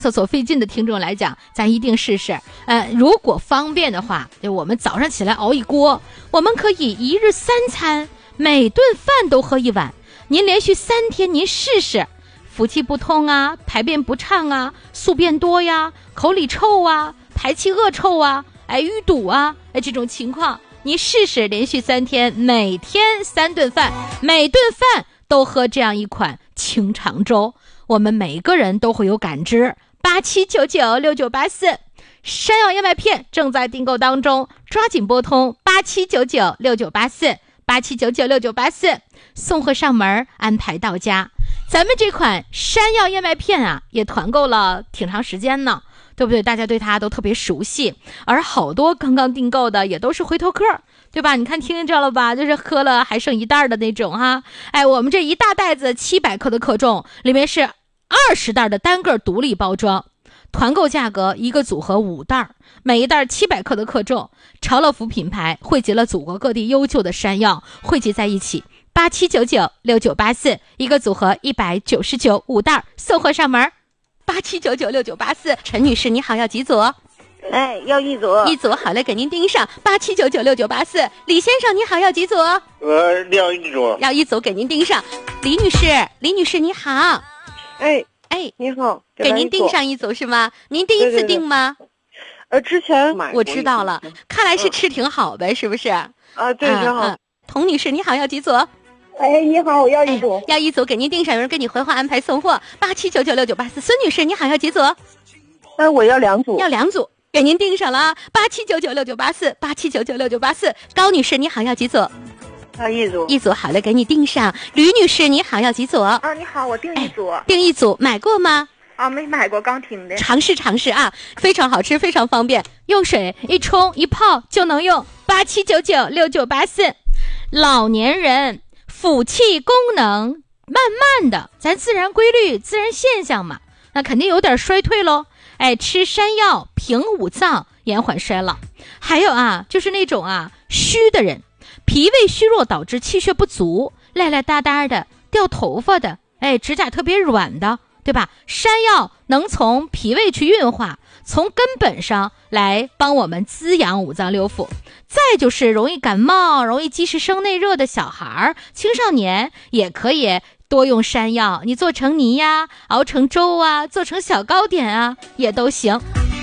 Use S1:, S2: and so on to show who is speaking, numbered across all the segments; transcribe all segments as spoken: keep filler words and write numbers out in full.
S1: 厕所费劲的听众来讲，咱一定试试。呃，如果方便的话，就我们早上起来熬一锅，我们可以一日三餐，每顿饭都喝一碗。您连续三天，您试试，腹气不通啊，排便不畅啊，宿便多呀，口里臭啊，排气恶臭啊，哎，淤堵啊，哎，这种情况，你试试，连续三天，每天三顿饭，每顿饭都喝这样一款清肠粥，我们每个人都会有感知。八七九九六九八四，山药燕麦片正在订购当中，抓紧拨通八七九九六九八四，八七九九六九八四，送货上门，安排到家。咱们这款山药燕麦片啊，也团购了挺长时间呢，对不对？大家对它都特别熟悉，而好多刚刚订购的也都是回头客，对吧？你看听着了吧，就是喝了还剩一袋的那种哈。哎，我们这一大袋子七百克的克重，里面是二十袋的单个独立包装，团购价格一个组合五袋，每一袋七百克的克重。潮乐福品牌汇集了祖国各地优秀的山药，汇集在一起。八七九九六九八四，一个组合一百九十九，五袋送货上门。八七九九六九八四，陈女士你好，要几组？
S2: 哎，要一组。
S1: 一组，好嘞，给您盯上。八七九九六九八四，李先生你好，要几组？
S3: 我要一组。
S1: 要一组，给您盯上。李女士，李女士你好。
S2: 哎
S1: 哎，
S2: 你好，
S1: 给您订上一组是吗？您第一次订吗？
S2: 对对对呃，之前买
S1: 我知道了，看来是吃挺好呗，嗯、是不是？
S2: 啊，对，挺好。
S1: 嗯嗯、童女士你好，要几组？
S2: 哎，你好，我要一组、
S1: 哎，要一组，给您订上，有人给你回话安排送货。八七九九六九八四，孙女士你好，要几组？
S2: 哎，我要两组，
S1: 要两组，给您订上了啊。八七九九六九八四，八七九九六九八四，高女士你好，要几组？
S2: 啊，一组，
S1: 一组，好嘞，给你订上。吕女士你好，要几组？
S4: 啊，你好，我订一组，
S1: 哎、订一组，买过吗？
S4: 啊，没买过，刚听的。
S1: 尝试尝试啊，非常好吃，非常方便，用水一冲一泡就能用。八七九九六九八四，老年人腹气功能慢慢的，咱自然规律、自然现象嘛，那肯定有点衰退咯。哎，吃山药平五脏，延缓衰老。还有啊，就是那种啊虚的人，脾胃虚弱导致气血不足，赖赖哒哒的，掉头发的，哎，指甲特别软的，对吧？山药能从脾胃去运化，从根本上来帮我们滋养五脏六腑。再就是容易感冒、容易积食生内热的小孩、青少年也可以多用山药，你做成泥呀、熬成粥啊，做成小糕点啊，也都行。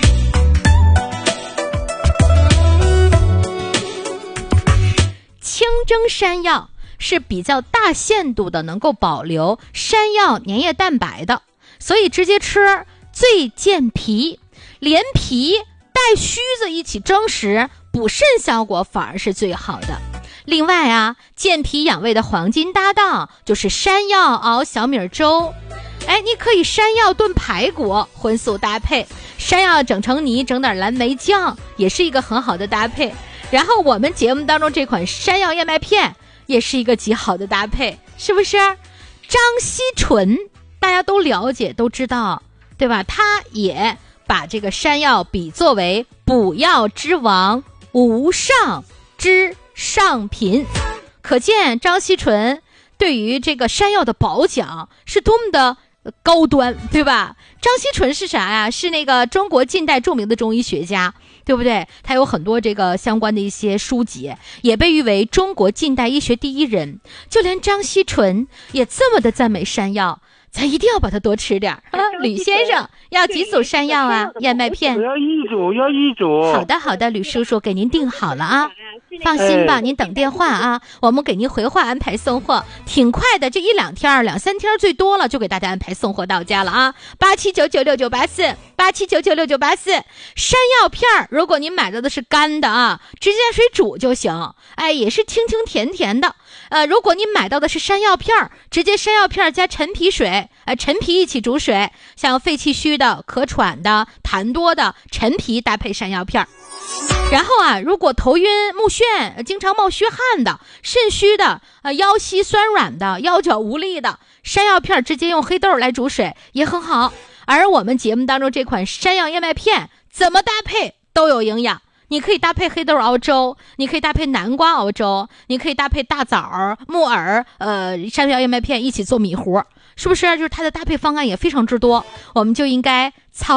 S1: 清蒸山药是比较大限度的能够保留山药粘液蛋白的，所以直接吃最健脾，连皮带须子一起蒸食，补肾效果反而是最好的。另外啊，健脾养胃的黄金搭档就是山药熬小米粥。哎，你可以山药炖排骨，荤素搭配，山药整成泥，整点蓝莓酱，也是一个很好的搭配。然后我们节目当中这款山药燕麦片也是一个极好的搭配，是不是？张锡纯大家都了解都知道，对吧？他也把这个山药比作为补药之王，无上之上品，可见张锡纯对于这个山药的保养是多么的高端，对吧？张锡纯是啥呀？是那个中国近代著名的中医学家，对不对？他有很多这个相关的一些书籍，也被誉为中国近代医学第一人。就连张锡纯也这么的赞美山药，咱一定要把它多吃点啊！吕先生要几组山药啊？燕麦片？
S3: 我要一组，要一组。
S1: 好的，好的，吕叔叔给您订好了啊。放心吧，您等电话啊，我们给您回话安排送货，挺快的，这一两天两三天最多了就给大家安排送货到家了啊。八七九九六九八四，八七九九六九八四，山药片儿，如果您买到的是干的啊，直接水煮就行，哎，也是清清甜甜的。呃，如果您买到的是山药片儿，直接山药片儿加陈皮水，呃，陈皮一起煮水，像肺气虚的、咳喘的、痰多的，陈皮搭配山药片儿。然后啊，如果头晕目眩、经常冒虚汗的、肾虚的、呃腰膝酸软的、腰脚无力的，山药片直接用黑豆来煮水也很好。而我们节目当中这款山药燕麦片怎么搭配都有营养，你可以搭配黑豆熬粥，你可以搭配南瓜熬粥，你可以搭配大枣、木耳、呃山药燕麦片一起做米糊， 是不是？就是它的搭配方案也非常之多，我们就应该操